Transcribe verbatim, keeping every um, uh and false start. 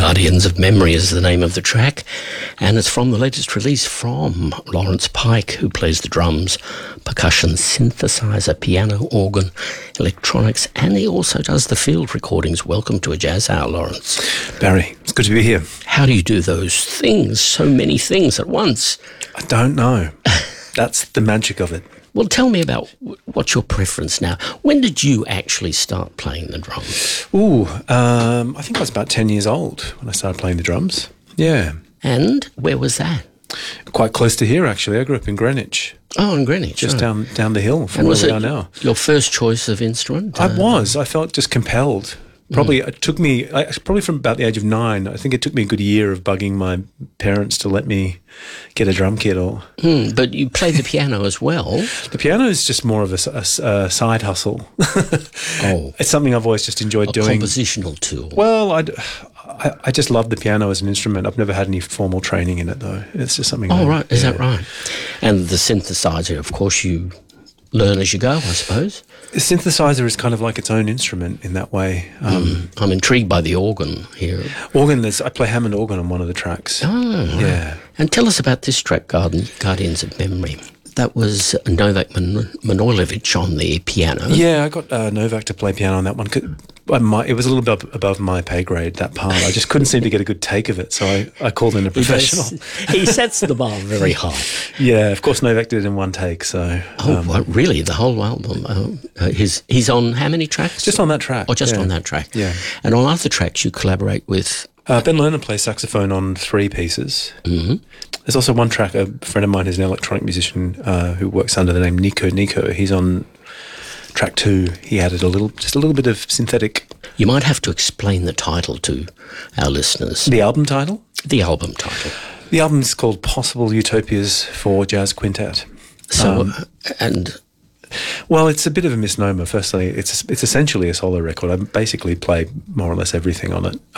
Guardians of Memory is the name of the track, and it's from the latest release from Lawrence Pike, who plays the drums, percussion, synthesizer, piano, organ, electronics, and he also does the field recordings. Welcome to A Jazz Hour, Lawrence. Barry, it's good to be here. How do you do those things, so many things at once? I don't know. That's the magic of it. Well, tell me about what's your preference now. When did you actually start playing the drums? Ooh, um, I think I was about ten years old when I started playing the drums. Yeah. And where was that? Quite close to here, actually. I grew up in Greenwich. Oh, in Greenwich. Just oh. down down the hill from and where was we it are now. Your first choice of instrument? I Uh, was. I felt just compelled. Probably mm. it took me, I, probably from about the age of nine, I think it took me a good year of bugging my parents to let me get a drum kit. Or mm, But you played the piano as well. The piano is just more of a, a, a side hustle. Oh. It's something I've always just enjoyed a doing. compositional tool. Well, I'd, I I just love the piano as an instrument. I've never had any formal training in it, though. It's just something. Oh, I, right. Is yeah. that right? And the synthesizer, of course, you learn as you go, I suppose. The synthesizer is kind of like its own instrument in that way. Um, mm. I'm intrigued by the organ here. Organ, there's, I play Hammond organ on one of the tracks. Oh, yeah. Right. And tell us about this track, Guardian, Guardians of Memory. That was Novak Man- Manojlovic on the piano. Yeah, I got uh, Novak to play piano on that one. My, it was a little bit above my pay grade, that part. I just couldn't seem to get a good take of it, so I, I called in a professional. He, he sets the bar very high. Yeah, of course Novak did it in one take. So, Oh, um, what, really? The whole album? Oh, uh, his, he's on how many tracks? Just on that track. Or just yeah. on that track? Yeah. And on other tracks you collaborate with? Uh, Ben Lerner plays saxophone on three pieces. Mm-hmm. There's also one track, a friend of mine who's an electronic musician uh, who works under the name Nico Nico. He's on track two. He added a little, just a little bit of synthetic. You might have to explain the title to our listeners. The album title? The album title. The album is called Possible Utopias for Jazz Quintet. So, um, and... Well, it's a bit of a misnomer. Firstly, it's it's essentially a solo record. I basically play more or less everything on it.